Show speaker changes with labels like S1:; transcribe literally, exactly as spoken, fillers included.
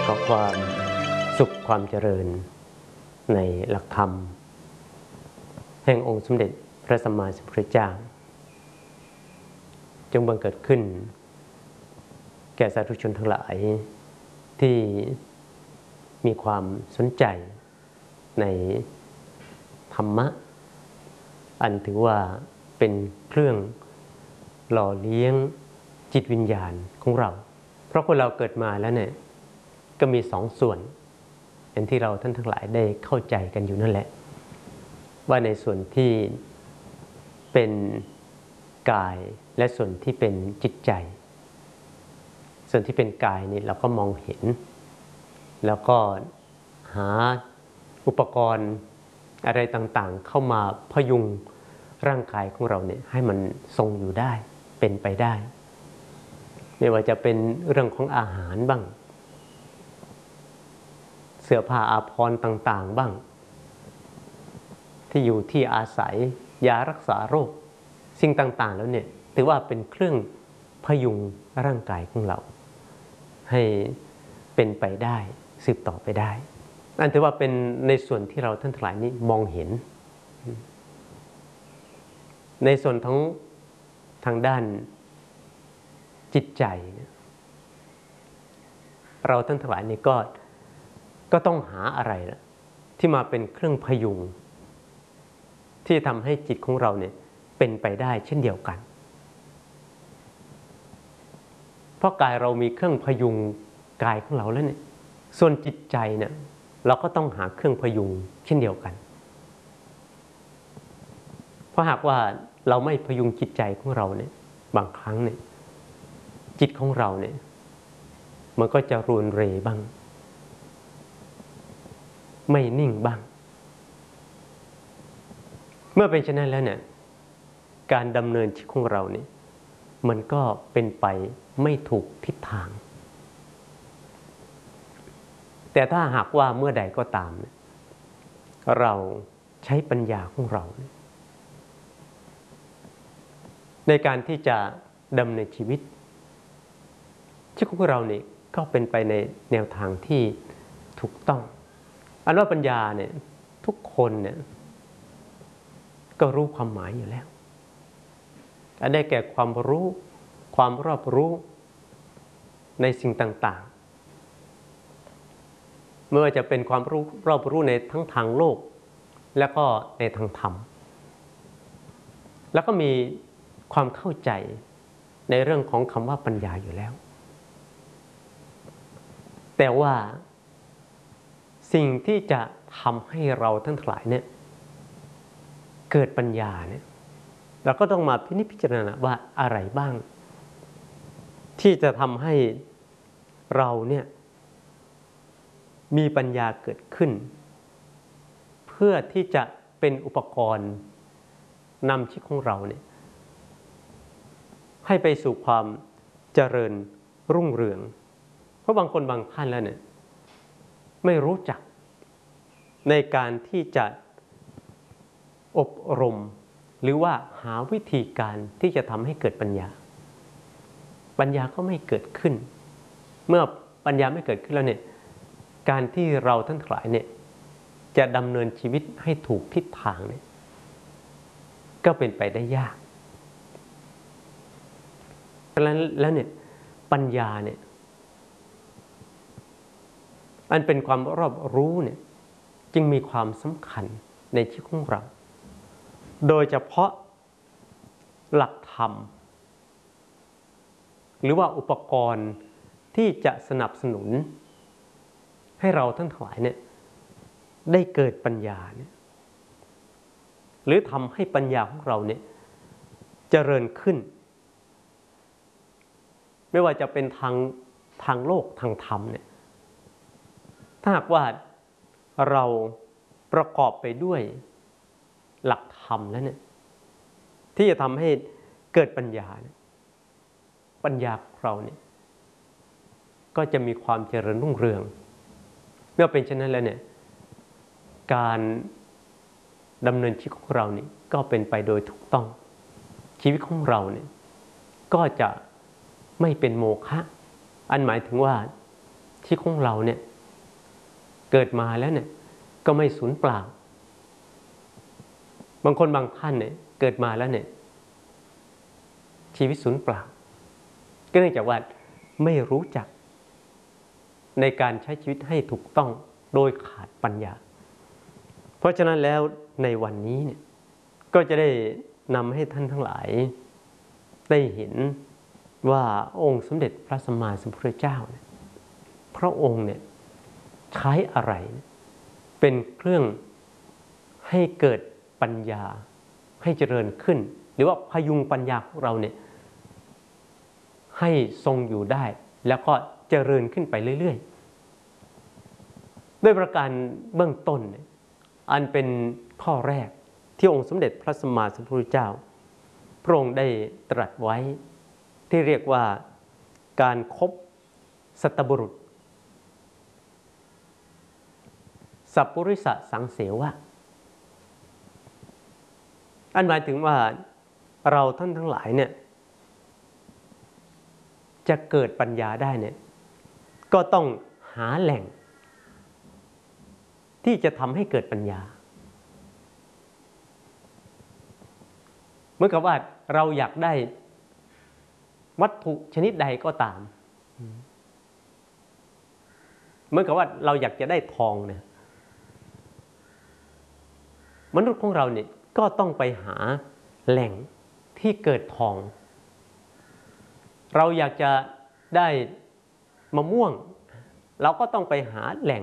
S1: ขอความสุขความเจริญในหลักธรรมแห่งองค์สมเด็จพระสัมมาสัมพุทธเจ้าจงบังเกิดขึ้นแก่สาธุชนทั้งหลายที่มีความสนใจในธรรมะอันถือว่าเป็นเครื่องหล่อเลี้ยงจิตวิญญาณของเราเพราะคนเราเกิดมาแล้วเนี่ยก็มีสองส่วนอย่างที่เราท่านทั้งหลายได้เข้าใจกันอยู่นั่นแหละว่าในส่วนที่เป็นกายและส่วนที่เป็นจิตใจส่วนที่เป็นกายนี่เราก็มองเห็นแล้วก็หาอุปกรณ์อะไรต่างๆเข้ามาพยุงร่างกายของเราเนี่ยให้มันทรงอยู่ได้เป็นไปได้ไม่ว่าจะเป็นเรื่องของอาหารบ้างเสื้อผ้าอาภรณ์ต่างๆบ้างที่อยู่ที่อาศัยยารักษาโรคสิ่งต่างๆแล้วเนี่ยถือว่าเป็นเครื่องพยุงร่างกายของเราให้เป็นไปได้สืบต่อไปได้อันถือว่าเป็นในส่วนที่เราท่านทั้งหลายนี้มองเห็นในส่วนทั้งทางด้านจิตใจเราท่านทั้งหลายนี้ก็ก็ต้องหาอะไรนะที่มาเป็นเครื่องพยุงที่ทำให้จิตของเราเนี่ยเป็นไปได้เช่นเดียวกันเพราะกายเรามีเครื่องพยุงกายของเราแล้วเนี่ยส่วนจิตใจเนี่ยเราก็ต้องหาเครื่องพยุงเช่นเดียวกันเพราะหากว่าเราไม่พยุงจิตใจของเราเนี่ยบางครั้งเนี่ยจิตของเราเนี่ยมันก็จะรวนเรบ้างไม่นิ่งบ้างเมื่อเป็นเช่นนั้นแล้วเนี่ยการดำเนินชีวิตของเราเนี่ยมันก็เป็นไปไม่ถูกทิศทางแต่ถ้าหากว่าเมื่อใดก็ตามเราใช้ปัญญาของเราในการที่จะดำเนินชีวิตชีวิตของเราเนี่ยก็เป็นไปในแนวทางที่ถูกต้องอันว่าปัญญาเนี่ยทุกคนเนี่ยก็รู้ความหมายอยู่แล้วอันได้แก่ความรู้ความรอบรู้ในสิ่งต่างๆไม่ว่าจะเป็นความรู้รอบรู้ในทั้งทางโลกและก็ในทางธรรมแล้วก็มีความเข้าใจในเรื่องของคำว่าปัญญาอยู่แล้วแต่ว่าสิ่งที่จะทำให้เราทั้งหลายเนี่ยเกิดปัญญาเนี่ยเราก็ต้องมาพินิจพิจารณาว่าอะไรบ้างที่จะทำให้เราเนี่ยมีปัญญาเกิดขึ้นเพื่อที่จะเป็นอุปกรณ์นำชีวิตของเราเนี่ยให้ไปสู่ความเจริญรุ่งเรืองเพราะบางคนบางท่านแล้วเนี่ยไม่รู้จักในการที่จะอบรมหรือว่าหาวิธีการที่จะทำให้เกิดปัญญาปัญญาก็ไม่เกิดขึ้นเมื่อปัญญาไม่เกิดขึ้นแล้วเนี่ยการที่เราทั้งหลายเนี่ยจะดำเนินชีวิตให้ถูกทิศทางเนี่ยก็เป็นไปได้ยากเพราะฉะนั้นแล้วเนี่ยปัญญาเนี่ยอันเป็นความรอบรู้เนี่ยจึงมีความสำคัญในชีวิตของเราโดยเฉพาะหลักธรรมหรือว่าอุปกรณ์ที่จะสนับสนุนให้เราทั้งหลายเนี่ยได้เกิดปัญญาเนี่ยหรือทำให้ปัญญาของเราเนี่ยเจริญขึ้นไม่ว่าจะเป็นทางทางโลกทางธรรมเนี่ยถ้าหากว่าเราประกอบไปด้วยหลักธรรมแล้วเนี่ยที่จะทำให้เกิดปัญญาปัญญาของเราเนี่ยก็จะมีความเจริญรุ่งเรืองเมื่อเป็นเช่นนั้นแล้วเนี่ยการดำเนินชีวิตของเรานี่ก็เป็นไปโดยถูกต้องชีวิตของเราเนี่ยก็จะไม่เป็นโมฆะอันหมายถึงว่าที่ของเราเนี่ยเกิดมาแล้วเนี่ยก็ไม่สูญเปล่าบางคนบางท่านเนี่ยเกิดมาแล้วเนี่ยชีวิตสูญเปล่าก็เนื่องจากว่าไม่รู้จักในการใช้ชีวิตให้ถูกต้องโดยขาดปัญญาเพราะฉะนั้นแล้วในวันนี้เนี่ยก็จะได้นำให้ท่านทั้งหลายได้เห็นว่าองค์สมเด็จพระสัมมาสัมพุทธเจ้าเนี่ยพระองค์เนี่ยใช้อะไรเป็นเครื่องให้เกิดปัญญาให้เจริญขึ้นหรือว่าพยุงปัญญาของเราเนี่ยให้ทรงอยู่ได้แล้วก็เจริญขึ้นไปเรื่อยๆด้วยประการเบื้องต้นเนี่ยอันเป็นข้อแรกที่องค์สมเด็จพระสัมมาสัมพุทธเจ้าพระองค์ได้ตรัสไว้ที่เรียกว่าการคบสัตบุรุษสัพพุริสสังเสวะอันหมายถึงว่าเราท่านทั้งหลายเนี่ยจะเกิดปัญญาได้เนี่ยก็ต้องหาแหล่งที่จะทำให้เกิดปัญญาเหมือนกับว่าเราอยากได้วัตถุชนิดใดก็ตามเหมือนกับว่าเราอยากจะได้ทองเนี่ยมนุษย์ของเราเนี่ยก็ต้องไปหาแหล่งที่เกิดทองเราอยากจะได้มะม่วงเราก็ต้องไปหาแหล่ง